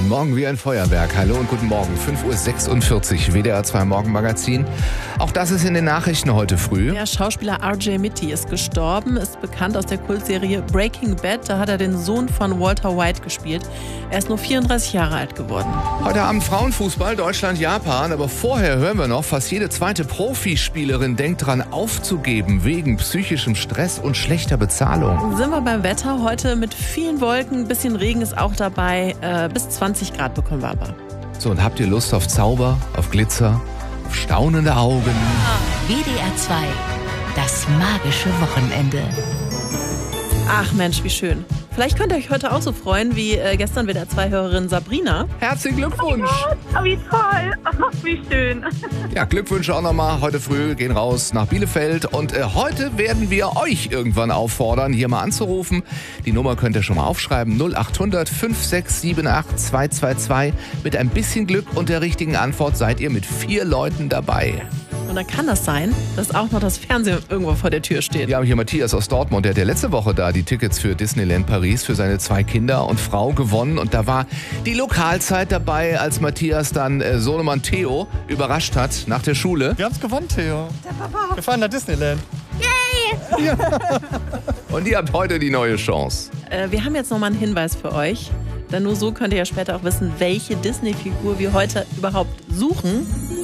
Morgen wie ein Feuerwerk. Hallo und guten Morgen. 5:46 Uhr, WDR 2 Morgenmagazin. Auch das ist in den Nachrichten heute früh. Der Schauspieler R.J. Mitte ist gestorben, ist bekannt aus der Kultserie Breaking Bad. Da hat er den Sohn von Walter White gespielt. Er ist nur 34 Jahre alt geworden. Heute Abend Frauenfußball, Deutschland, Japan. Aber vorher hören wir noch, fast jede zweite Profispielerin denkt dran aufzugeben wegen psychischem Stress und schlechter Bezahlung. Sind wir beim Wetter heute mit vielen Wolken, ein bisschen Regen ist auch dabei. Bis 20 Grad bekommen wir aber. So, und habt ihr Lust auf Zauber, auf Glitzer, auf staunende Augen? WDR 2, das magische Wochenende. Ach Mensch, wie schön. Vielleicht könnt ihr euch heute auch so freuen wie gestern WDR 2-Hörerin Sabrina. Herzlichen Glückwunsch! Oh, wie toll! Oh, wie schön! Ja, Glückwünsche auch nochmal. Heute früh gehen raus nach Bielefeld und heute werden wir euch irgendwann auffordern, hier mal anzurufen. Die Nummer könnt ihr schon mal aufschreiben. 0800 5678 222. Mit ein bisschen Glück und der richtigen Antwort seid ihr mit 4 Leuten dabei. Und dann kann das sein, dass auch noch das Fernsehen irgendwo vor der Tür steht. Wir haben hier Matthias aus Dortmund, der hat ja letzte Woche da die Tickets für Disneyland Paris für seine 2 Kinder und Frau gewonnen. Und da war die Lokalzeit dabei, als Matthias dann Sohnemann Theo überrascht hat nach der Schule. Wir haben es gewonnen, Theo. Wir fahren nach Disneyland. Yay! Ja. Und ihr habt heute die neue Chance. Wir haben jetzt nochmal einen Hinweis für euch. Denn nur so könnt ihr ja später auch wissen, welche Disney-Figur wir heute überhaupt suchen.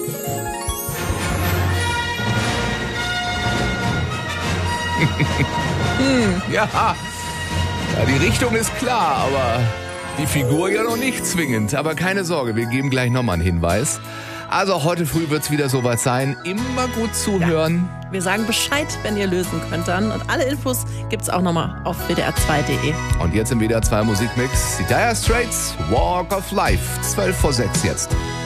Ja, die Richtung ist klar, aber die Figur ja noch nicht zwingend. Aber keine Sorge, wir geben gleich nochmal einen Hinweis. Also auch heute früh wird es wieder soweit sein. Immer gut zuhören. Ja, wir sagen Bescheid, wenn ihr lösen könnt dann. Und alle Infos gibt's auch nochmal auf wdr2.de. Und jetzt im WDR 2 Musikmix die Dire Straits, Walk of Life. 5:55 jetzt.